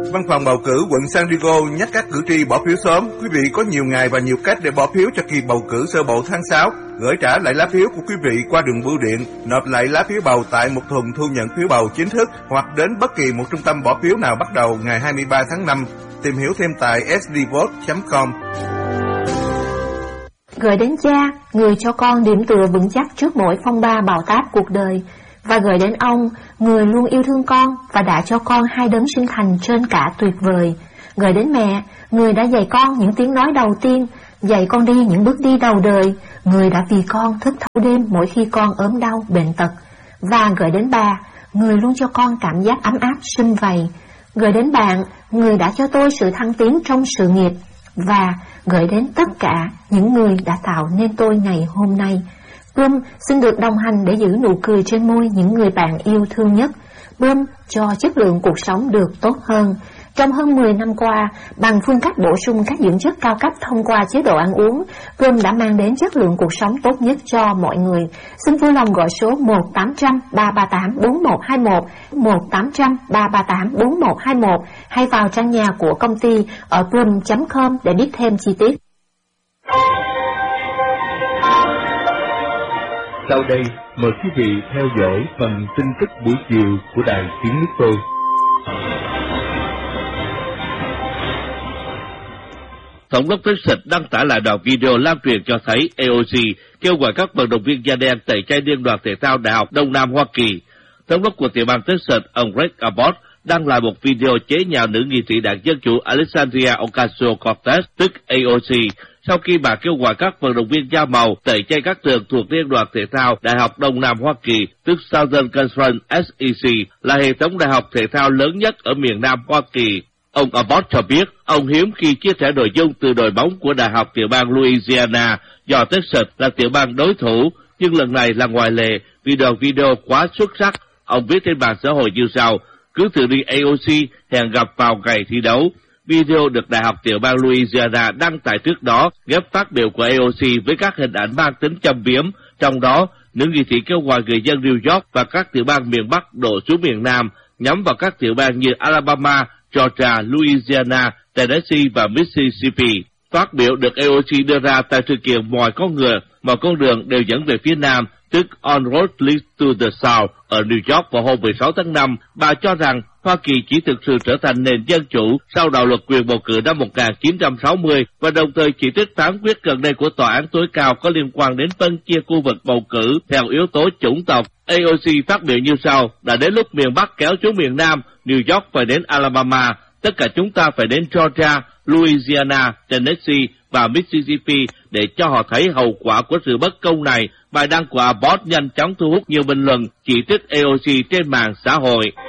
Văn phòng bầu cử quận San Diego nhắc các cử tri bỏ phiếu sớm. Quý vị có nhiều ngày và nhiều cách để bỏ phiếu cho kỳ bầu cử sơ bộ tháng 6. Gửi trả lại lá phiếu của quý vị qua đường bưu điện, nộp lại lá phiếu bầu tại một thùng thu nhận phiếu bầu chính thức hoặc đến bất kỳ một trung tâm bỏ phiếu nào bắt đầu ngày 23 tháng 5. Tìm hiểu thêm tại sdvote.com. Gửi đến cha, người cho con điểm tựa vững chắc trước mỗi phong ba bão táp cuộc đời. Và gửi đến ông, người luôn yêu thương con và đã cho con hai đấng sinh thành trên cả tuyệt vời. Gửi đến mẹ, người đã dạy con những tiếng nói đầu tiên, dạy con đi những bước đi đầu đời, người đã vì con thức thâu đêm mỗi khi con ốm đau, bệnh tật. Và gửi đến bà, người luôn cho con cảm giác ấm áp sum vầy. Gửi đến bạn, người đã cho tôi sự thăng tiến trong sự nghiệp. Và gửi đến tất cả những người đã tạo nên tôi ngày hôm nay. Plum xin được đồng hành để giữ nụ cười trên môi những người bạn yêu thương nhất. Plum cho chất lượng cuộc sống được tốt hơn. Trong hơn 10 năm qua, bằng phương cách bổ sung các dưỡng chất cao cấp thông qua chế độ ăn uống, Plum đã mang đến chất lượng cuộc sống tốt nhất cho mọi người. Xin vui lòng gọi số 1-800-338-4121, 1-800-338-4121 hay vào trang nhà của công ty ở plum.com để biết thêm chi tiết. Sau đây, mời quý vị theo dõi phần tin tức buổi chiều của Đài Tiếng Nước Tôi. Thống đốc Texas đăng tải lại đoạn video lan truyền cho thấy AOC kêu gọi các vận động viên da đen tẩy chay Liên đoàn Thể thao Đại học Đông Nam Hoa Kỳ. Thống đốc của tiểu bang Texas, ông Greg Abbott, đăng lại một video chế nhạo nữ nghị sĩ đảng Dân Chủ Alexandria Ocasio-Cortez, tức AOC, sau khi bà kêu gọi các vận động viên da màu tẩy chay các trường thuộc Liên đoàn Thể thao Đại học Đông Nam Hoa Kỳ, tức Southern Conference SEC, là hệ thống đại học thể thao lớn nhất ở miền Nam Hoa Kỳ. Ông Abbott cho biết, ông hiếm khi chia sẻ nội dung từ đội bóng của Đại học tiểu bang Louisiana do Texas là tiểu bang đối thủ, nhưng lần này là ngoại lệ vì đoạn video quá xuất sắc. Ông viết trên mạng xã hội như sau: cứ thử đi AOC, hẹn gặp vào ngày thi đấu. Video được Đại học tiểu bang Louisiana đăng tải trước đó ghép phát biểu của AOC với các hình ảnh mang tính châm biếm, trong đó nữ nghị sĩ kêu gọi người dân New York và các tiểu bang miền Bắc đổ xuống miền Nam, nhắm vào các tiểu bang như Alabama, Georgia, Louisiana, Tennessee và Mississippi. Phát biểu được AOC đưa ra tại sự kiện mọi con đường đều dẫn về phía Nam, tức On Road Leads to the South ở New York vào hôm 16 tháng 5. Bà cho rằng Hoa Kỳ chỉ thực sự trở thành nền dân chủ sau đạo luật quyền bầu cử năm 1960 và đồng thời chỉ trích phán quyết gần đây của Tòa án tối cao có liên quan đến phân chia khu vực bầu cử theo yếu tố chủng tộc. AOC phát biểu như sau: đã đến lúc miền Bắc kéo xuống miền Nam, New York phải đến Alabama, tất cả chúng ta phải đến Georgia, Louisiana, Tennessee và Mississippi để cho họ thấy hậu quả của sự bất công này. Bài đăng của Abbott nhanh chóng thu hút nhiều bình luận chỉ trích AOC trên mạng xã hội.